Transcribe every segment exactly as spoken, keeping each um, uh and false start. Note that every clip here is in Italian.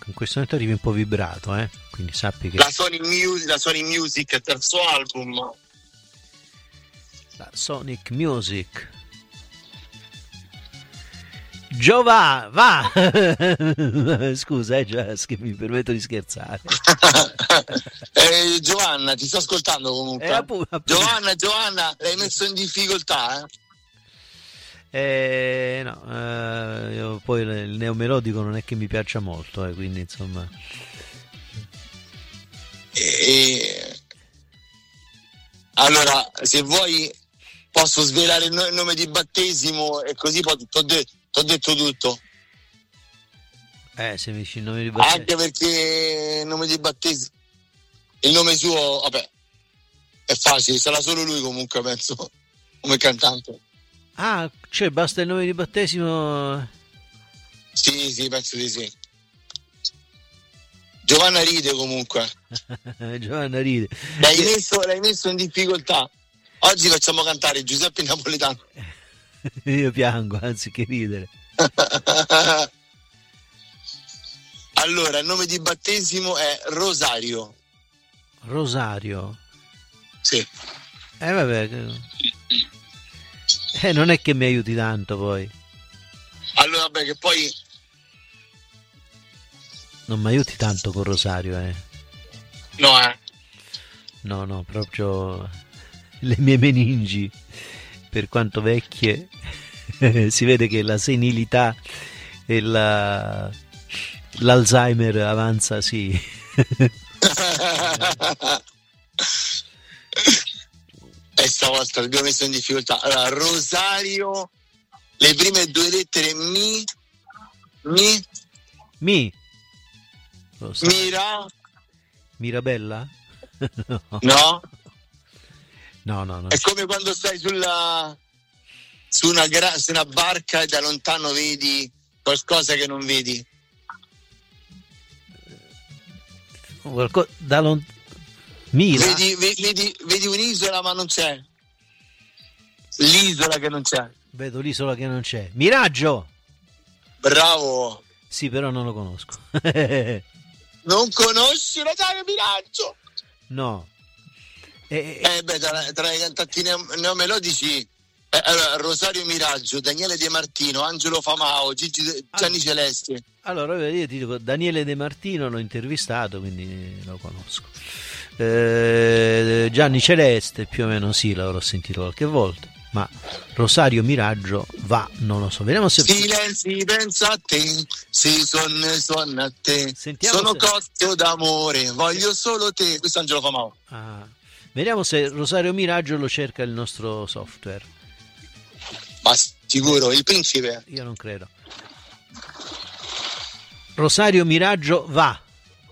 in questo momento arrivi un po' vibrato, eh? Quindi sappi che la Sony Music, la Sony Music, terzo album. La Sonic Music. Giova, va! Scusa, eh, Gias, che mi permetto di scherzare. eh, Giovanna, ti sto ascoltando comunque. Eh, appunto, appunto. Giovanna, Giovanna, l'hai messo in difficoltà, eh? Eh, no, eh, io poi il neomelodico non è che mi piaccia molto, eh, quindi insomma. E... Allora, se vuoi posso svelare il nome di battesimo e così poi ti ho detto. T'ho detto tutto. Eh, se mi dici il nome di battesimo. Anche perché il nome di battesimo, il nome suo, vabbè, è facile, sarà solo lui comunque, penso, come cantante. Ah, cioè basta il nome di battesimo? Sì, sì, penso di sì. Giovanna ride comunque. Giovanna ride. L'hai messo, l'hai messo in difficoltà. Oggi facciamo cantare Giuseppe Napoletano. Io piango anziché ridere. Allora, il nome di battesimo è Rosario. Rosario? Sì. Eh vabbè. Eh, non è che mi aiuti tanto poi. Allora, vabbè, che poi non mi aiuti tanto con Rosario, eh. No, eh. No, no, proprio le mie meningi, per quanto vecchie, si vede che la senilità e la... l'Alzheimer avanza, sì. E stavolta l'abbiamo messo in difficoltà. Allora, Rosario, le prime due lettere mi, mi, mi, Mira, Mirabella? No. No? No, no, no. È come quando stai sulla su una, gra, su una barca e da lontano vedi qualcosa che non vedi. Qualcosa da lontano. Mira? Vedi, vedi, vedi un'isola ma non c'è. L'isola che non c'è. Vedo l'isola che non c'è. Miraggio! Bravo! Sì, però non lo conosco. Non conosci Rosario Miraggio? No. Eh, eh beh, tra, tra i cantanti neomelodici, eh, allora, Rosario Miraggio, Daniele De Martino, Angelo Famao, Gigi De, Gianni ah. Celeste. Allora, io ti dico, Daniele De Martino l'ho intervistato, quindi lo conosco. Eh, Gianni Celeste, più o meno sì, l'avrò sentito qualche volta. Ma Rosario Miraggio va, non lo so. Vediamo se. Silenzi, pensa a te, si sonne, sonne a te. Sentiamo sono se... cotto d'amore, voglio solo te. Questo è Angelo Famao. Ah. Vediamo se Rosario Miraggio lo cerca il nostro software. Ma sicuro, il principe? Io non credo. Rosario Miraggio va.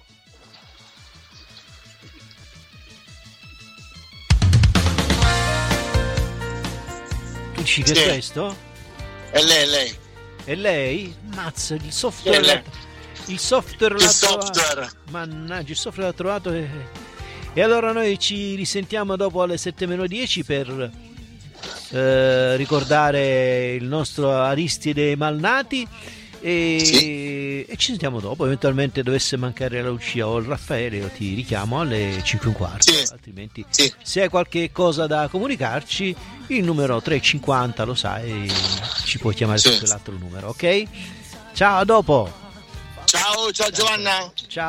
Tu dici che sì. È questo? È lei, è lei. È lei? Mazza, il software. Lei. Il software il l'ha software. trovato. Mannaggia, il software l'ha trovato e... E allora noi ci risentiamo dopo alle sette meno dieci per eh, ricordare il nostro Aristide Malnati e, sì. E ci sentiamo dopo. Eventualmente dovesse mancare la Lucia o il Raffaele, io ti richiamo alle cinque e un quarto, sì. altrimenti sì. se hai qualche cosa da comunicarci il numero tre cinquanta lo sai, ci puoi chiamare sì. su quell'altro numero, ok? Ciao, a dopo. Ciao, ciao Giovanna. Ciao.